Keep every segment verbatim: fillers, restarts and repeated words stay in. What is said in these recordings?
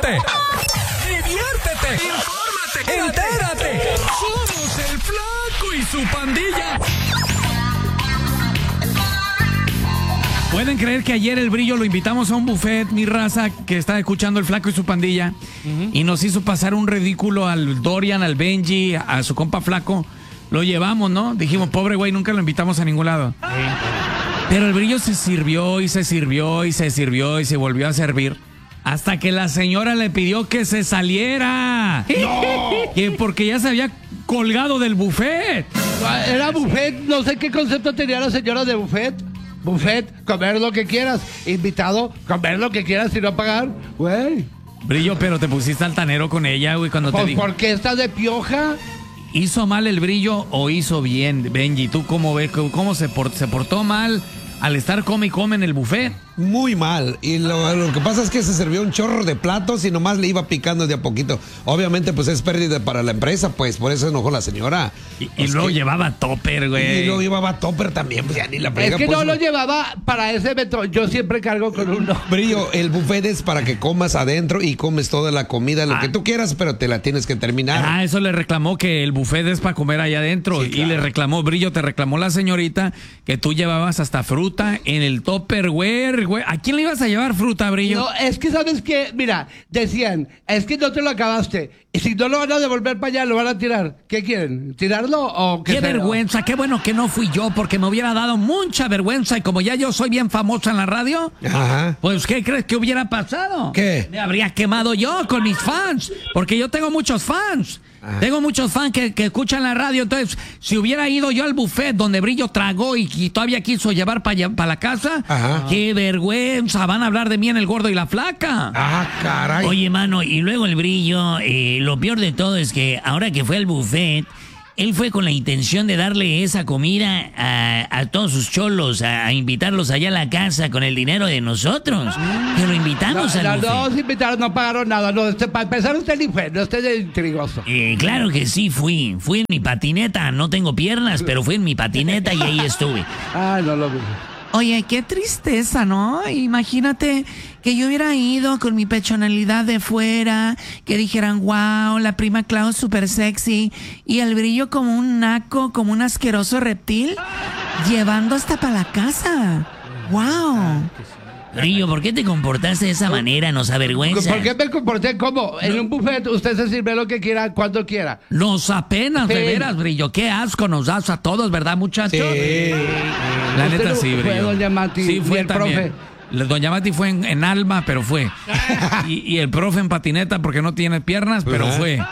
diviértete, infórmate, entérate. Somos el Flaco y su pandilla. ¿Pueden creer que ayer el Brillo lo invitamos a un buffet, mi raza, que está escuchando el Flaco y su pandilla, uh-huh, y nos hizo pasar un ridículo al Dorian, al Benji, a su compa Flaco? Lo llevamos, ¿no? Dijimos, pobre güey, nunca lo invitamos a ningún lado. Sí. Pero el Brillo se sirvió y se sirvió y se sirvió y se volvió a servir hasta que la señora le pidió que se saliera. ¡No! Que porque ya se había colgado del buffet. Era buffet, no sé qué concepto tenía la señora de buffet. Buffet, comer lo que quieras. Invitado, comer lo que quieras y no pagar. Güey. Brillo, pero te pusiste altanero con ella, güey, cuando pues te dijo. ¿Por qué estás de pioja? ¿Hizo mal el Brillo o hizo bien, Benji? ¿Tú cómo ves? ¿Cómo se, port- se portó mal al estar come y come en el buffet? Muy mal. Y lo, lo que pasa es que se sirvió un chorro de platos y nomás le iba picando de a poquito. Obviamente, pues es pérdida para la empresa, pues por eso enojó la señora. Y, y luego que, llevaba topper, güey. Y luego llevaba topper también, pues ya ni la frega. Es que pues, no lo llevaba para ese evento. Yo siempre cargo con uno. Brillo, el buffet es para que comas adentro y comes toda la comida, lo ah. que tú quieras, pero te la tienes que terminar. Ah, eso le reclamó, que el buffet es para comer allá adentro. Sí, claro. Y le reclamó, Brillo, te reclamó la señorita que tú llevabas hasta fruta en el topperware, güey. ¿A quién le ibas a llevar fruta, Brillo? No, es que sabes que, mira, decían, es que no te lo acabaste. Y si no lo van a devolver para allá, lo van a tirar. ¿Qué quieren? ¿Tirarlo o qué? Qué vergüenza, qué bueno que no fui yo, porque me hubiera dado mucha vergüenza. Y como ya yo soy bien famosa en la radio, ajá, pues ¿qué crees que hubiera pasado? ¿Qué? Me habría quemado yo con mis fans, porque yo tengo muchos fans. Ajá. Tengo muchos fans que, que escuchan la radio. Entonces, si hubiera ido yo al buffet donde Brillo tragó y, y todavía quiso llevar para pa la casa, ajá, qué vergüenza. Van a hablar de mí en El Gordo y la Flaca. Ah, caray. Oye, mano, y luego el Brillo, eh, lo peor de todo es que ahora que fue al buffet, él fue con la intención de darle esa comida a, a todos sus cholos, a, a invitarlos allá a la casa con el dinero de nosotros. Que lo invitamos no, al no, buffet. No, se invitaron, no pagaron nada. No, este, para empezar, usted ni fue, no esté de intrigoso. Eh, claro que sí, fui. Fui en mi patineta. No tengo piernas, pero fui en mi patineta y ahí estuve. Ah, no lo vi. Oye, qué tristeza, ¿no? Imagínate que yo hubiera ido con mi pechonalidad de fuera, que dijeran, wow, la prima Clau súper sexy, y el Brillo como un naco, como un asqueroso reptil, llevando hasta para la casa. Wow. Brillo, ¿por qué te comportaste de esa manera? Nos avergüenza. ¿Por qué me comporté como? En un buffet usted se sirve lo que quiera, cuando quiera. Nos apenas, sí, de veras, Brillo. Qué asco nos das a todos, ¿verdad, muchachos? Sí. La neta sí, Brillo. Fue Doña Mati, sí, fue el también. Profe. Doña Mati fue en, en alma, pero fue. Y, y el profe en patineta porque no tiene piernas, pero uh-huh, fue.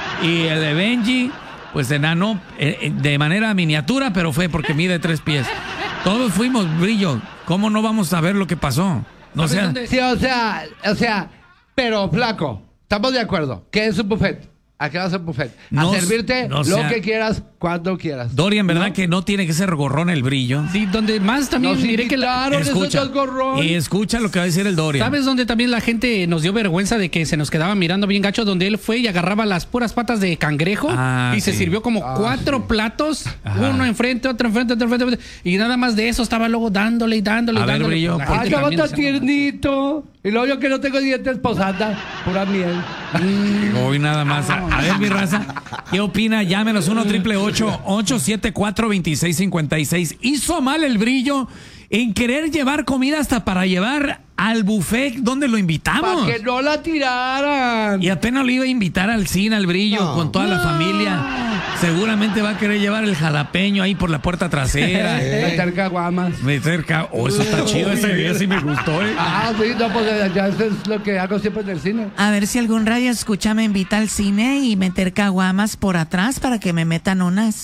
Y el de Benji, pues enano, eh, de manera miniatura, pero fue porque mide tres pies. Todos fuimos, Brillo. ¿Cómo no vamos a ver lo que pasó? No sea... Sí, o sea, o sea, pero Flaco, estamos de acuerdo. ¿Qué es un buffet? ¿A qué vas a un buffet? No, a servirte no lo sea... que quieras, cuando quieras. Dorian, ¿verdad ¿no? que no tiene que ser gorrón el Brillo? Sí, donde más también Nos diré que la... escucha, gorrón. Y escucha lo que va a decir el Dorian. ¿Sabes dónde también la gente nos dio vergüenza de que se nos quedaba mirando bien gacho? Donde él fue y agarraba las puras patas de cangrejo ah, y sí, se sirvió como ah, cuatro sí. platos, ajá, uno enfrente, otro enfrente, otro enfrente, y nada más de eso estaba luego dándole y dándole y a dándole. Ver, Brillo, ah, estaba tan tiernito. Y luego yo que no tengo dientes, posada, pura miel. Mm. Hoy nada más. A, a ver, mi raza, ¿qué opina? Llámenos uno triple ocho ocho siete cuatro dos seis cinco seis. ¿Hizo mal el Brillo en querer llevar comida hasta para llevar al buffet donde lo invitamos? Para que no la tiraran. Y apenas lo iba a invitar al cine, al Brillo, no, con toda no. la familia. Seguramente va a querer llevar el jalapeño ahí por la puerta trasera. Meter caguamas. Meter caguamas. Oh, eso está chido, ese día sí me gustó, ¿eh? Ah, sí, no, pues ya eso es lo que hago siempre en el cine. A ver si algún radio escucha me invita al cine y meter caguamas por atrás para que me metan unas.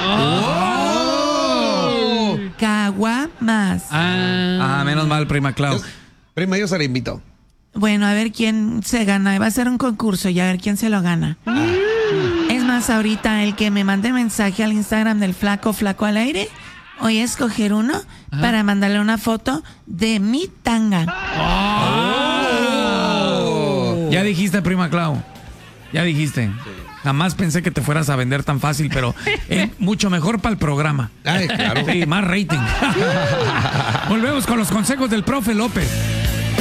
¡Oh! Caguamas. Ah, ah, menos mal, prima Clau. Yo, prima, yo se la invito. Bueno, a ver quién se gana. Va a ser un concurso y a ver quién se lo gana. Ah. Es más, ahorita el que me mande mensaje al Instagram del Flaco, Flaco al aire, voy a escoger uno Ajá. para mandarle una foto de mi tanga. Oh. Oh. Ya dijiste, prima Clau. Ya dijiste. Sí. Jamás pensé que te fueras a vender tan fácil, pero es mucho mejor para el programa. Ay, claro. Sí, más rating. Volvemos con los consejos del profe López.